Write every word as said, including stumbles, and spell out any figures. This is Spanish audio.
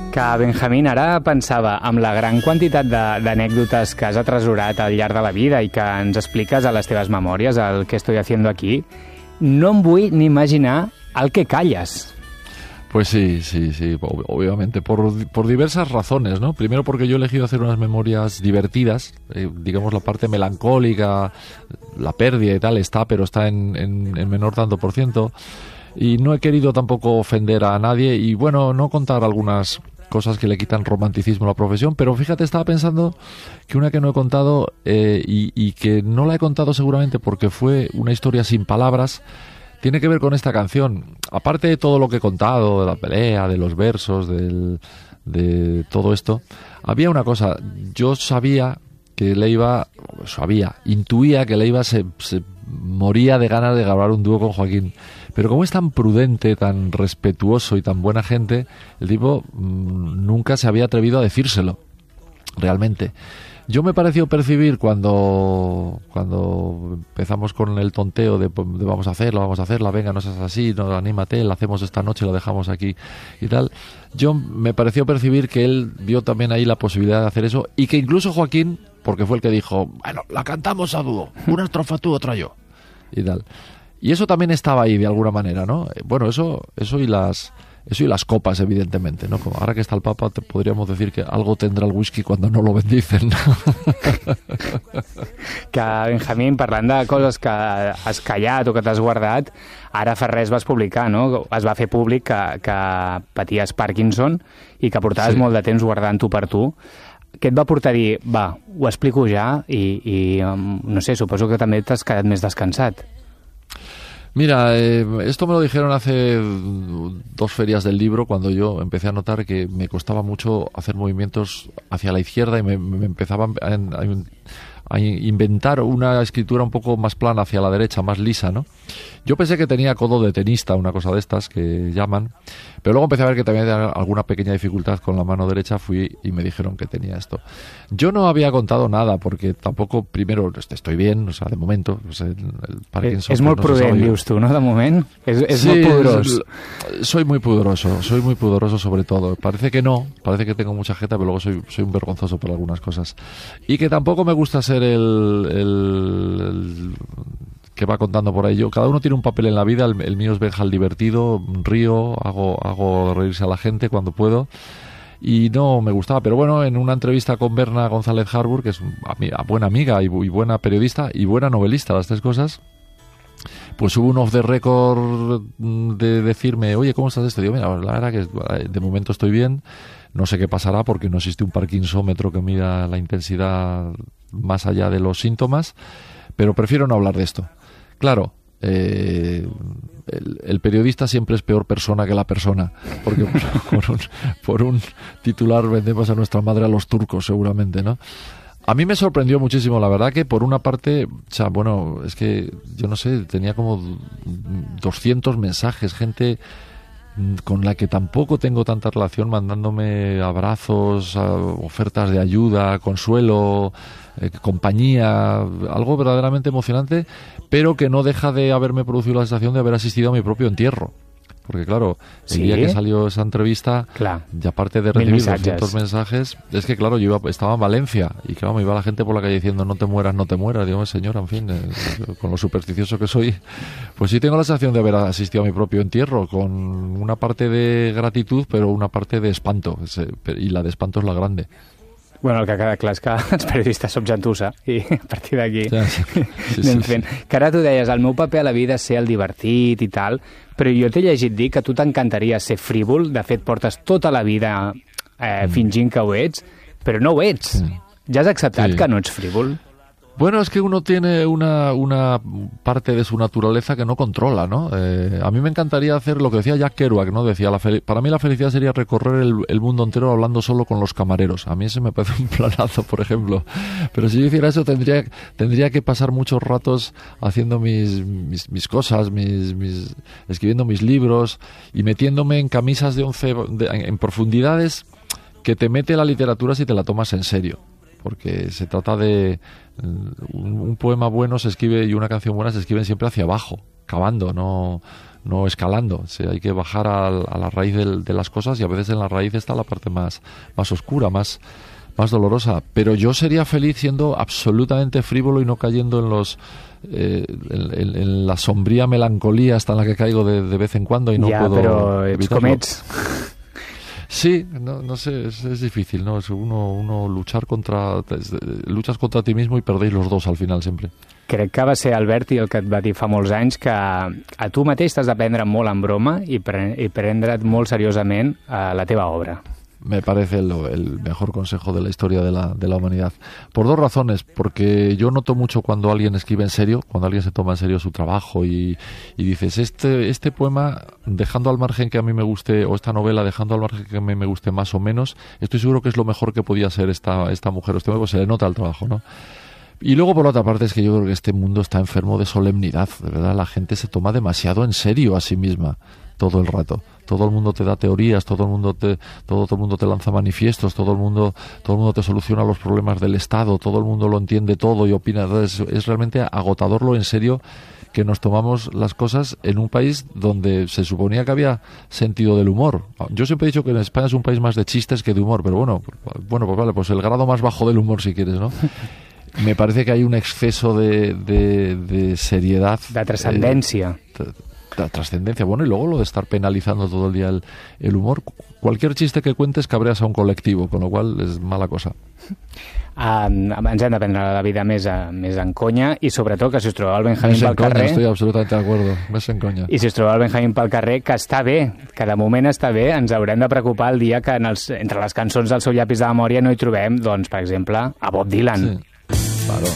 Que, Benjamín, ara pensava amb la gran quantitat d'anècdotes que has atresorat al llarg de la vida i que ens expliques a les teves memòries, el que estoy haciendo aquí, no em vull ni imaginar el que calles. Pues sí, sí, sí, obviamente, por, por diversas razones, ¿no? Primero porque yo he elegido hacer unas memorias divertidas, eh, digamos la parte melancólica, la pérdida y tal está, pero está en, en, en menor tanto por ciento, y no he querido tampoco ofender a nadie y, bueno, no contar algunas cosas que le quitan romanticismo a la profesión, pero fíjate, estaba pensando que una que no he contado eh, y, y que no la he contado seguramente porque fue una historia sin palabras, tiene que ver con esta canción. Aparte de todo lo que he contado, de la pelea, de los versos, del, de todo esto, había una cosa. Yo sabía que Leiva, sabía, intuía que Leiva se, se moría de ganas de grabar un dúo con Joaquín. Pero como es tan prudente, tan respetuoso y tan buena gente, el tipo mmm, nunca se había atrevido a decírselo, realmente. Yo me pareció percibir cuando cuando empezamos con el tonteo de, de vamos a hacerlo, vamos a hacerla, venga, no seas así, no, anímate, la hacemos esta noche, lo dejamos aquí y tal. Yo me pareció percibir que él vio también ahí la posibilidad de hacer eso y que incluso Joaquín, porque fue el que dijo, bueno, la cantamos a dúo, una estrofa tú, otra yo y tal. Y eso también estaba ahí de alguna manera, ¿no? Bueno, eso eso y las Eso y las copas, evidentemente, ¿no? Como ahora que está el Papa, te podríamos decir que algo tendrá el whisky cuando no lo bendicen. Que, Benjamín, parlant de coses que has callat o que t'has guardat, ara fa res vas publicar, no? Es va fer públic que, que paties Parkinson i que portaves sí. molt de temps guardant-ho per tu. Què et va portar a dir, va, ho explico ja i, i no sé, suposo que també t'has quedat més descansat? Mira, eh, esto me lo dijeron hace dos ferias del libro cuando yo empecé a notar que me costaba mucho hacer movimientos hacia la izquierda y me, me empezaba a, a, a inventar una escritura un poco más plana hacia la derecha, más lisa, ¿no? Yo pensé que tenía codo de tenista, una cosa de estas que llaman, pero luego empecé a ver que también tenía alguna pequeña dificultad con la mano derecha, fui y me dijeron que tenía esto. Yo no había contado nada porque tampoco, primero, estoy bien, o sea, de momento, o sea, el, el Parkinson... És molt no prudent, dius tu, no?, de moment? És, és sí, molt pudorós. Soy muy pudoroso, soy muy pudoroso sobre todo. Parece que no, parece que tengo mucha jeta, pero luego soy, soy un vergonzoso por algunas cosas. Y que tampoco me gusta ser el... el, el que va contando por ahí. Yo, cada uno tiene un papel en la vida, el, el mío es Benja el divertido, río, hago, hago reírse a la gente cuando puedo, y no me gustaba, pero bueno, en una entrevista con Berna González Harbour, que es una buena amiga y, y buena periodista y buena novelista, las tres cosas, pues hubo un off the record de decirme, oye, ¿cómo estás esto? Digo, mira, la verdad que de momento estoy bien, no sé qué pasará porque no existe un parkinsómetro que mida la intensidad más allá de los síntomas, pero prefiero no hablar de esto. Claro, eh, el, el periodista siempre es peor persona que la persona, porque por un, por un titular vendemos a nuestra madre a los turcos, seguramente, ¿no? A mí me sorprendió muchísimo, la verdad que por una parte, o sea, bueno, es que yo no sé, tenía como doscientos mensajes, gente con la que tampoco tengo tanta relación, mandándome abrazos, ofertas de ayuda, consuelo, eh, compañía, algo verdaderamente emocionante, pero que no deja de haberme producido la sensación de haber asistido a mi propio entierro. Porque claro, el ¿Sí? día que salió esa entrevista, Clar. y aparte de recibir doscientos mensajes, es que claro, yo iba, estaba en Valencia y claro, me iba la gente por la calle diciendo no te mueras, no te mueras. Digo, señora, en fin, eh, con lo supersticioso que soy, pues sí tengo la sensación de haber asistido a mi propio entierro, con una parte de gratitud, pero una parte de espanto, y la de espanto es la grande. Bueno, el que queda clar és que els periodistes som gentussa i a partir d'aquí ja, sí, sí, anem sí, fent. Sí. Que ara tu deies, el meu paper a la vida és ser el divertit i tal, però jo t'he llegit dir que tu t'encantaria ser frívol, de fet portes tota la vida eh, mm. fingint que ho ets, però no ho ets. Mm. Ja has acceptat sí. que no ets frívol? Bueno, es que uno tiene una, una parte de su naturaleza que no controla, ¿no? Eh, a mí me encantaría hacer lo que decía Jack Kerouac, ¿no? Decía, la para mí la felicidad sería recorrer el, el mundo entero hablando solo con los camareros. A mí ese me parece un planazo, por ejemplo. Pero si yo hiciera eso, tendría, tendría que pasar muchos ratos haciendo mis, mis, mis cosas, mis, mis, escribiendo mis libros y metiéndome en camisas de once, de, en profundidades que te mete la literatura si te la tomas en serio. porque se trata de... Un, un poema bueno se escribe y una canción buena se escriben siempre hacia abajo, cavando, no, no escalando. O sea, hay que bajar a, a la raíz de, de las cosas, y a veces en la raíz está la parte más, más oscura, más, más dolorosa. Pero yo sería feliz siendo absolutamente frívolo y no cayendo en los... Eh, en, en, en la sombría melancolía hasta en la que caigo de, de vez en cuando y no ja, puedo però ets evitarlo. com ets. Sí, no, no sé, es, es difícil, ¿no? Es uno, uno luchar contra... Es, luchas contra ti mismo y perdéis los dos al final siempre. Crec que va ser Alberti el que et va dir fa molts anys que a tu mateix t'has de prendre molt en broma i, pre i prendre't molt seriosament a la teva obra. Me parece el, el mejor consejo de la historia de la, de la humanidad. Por dos razones. Porque yo noto mucho cuando alguien escribe en serio, cuando alguien se toma en serio su trabajo y, y dices, este, este poema, dejando al margen que a mí me guste, o esta novela, dejando al margen que a mí me guste más o menos, estoy seguro que es lo mejor que podía ser esta, esta mujer o este hombre, pues se le nota el trabajo, ¿no? Y luego, por otra parte, es que yo creo que este mundo está enfermo de solemnidad. De verdad, la gente se toma demasiado en serio a sí misma todo el rato. Todo el mundo te da teorías, todo el mundo te, todo, todo el mundo te lanza manifiestos, todo el mundo, todo el mundo te soluciona los problemas del Estado, todo el mundo lo entiende todo y opina. Es, es realmente agotador lo en serio que nos tomamos las cosas en un país donde se suponía que había sentido del humor. Yo siempre he dicho que en España es un país más de chistes que de humor, pero bueno, bueno, pues vale, pues el grado más bajo del humor si quieres, ¿no? Me parece que hay un exceso de, de, de seriedad. De trascendencia. Eh, la trascendencia, bueno, y luego lo de estar penalizando todo el día el, el humor. Cualquier chiste que cuentes cabreas a un colectivo, con lo cual és mala cosa. Um, ens hem de prendre la vida més, a, més en conya, i sobretot que si us trobeu el Benjamín pel conya, carrer... Estoy absolutamente de acuerdo, més en conya. I si us trobeu el Benjamín pel carrer, que està bé, que de moment està bé, ens haurem de preocupar el dia que en els, entre les cançons del seu llapis de memòria no hi trobem, doncs, per exemple, a Bob Dylan. Sí, claro.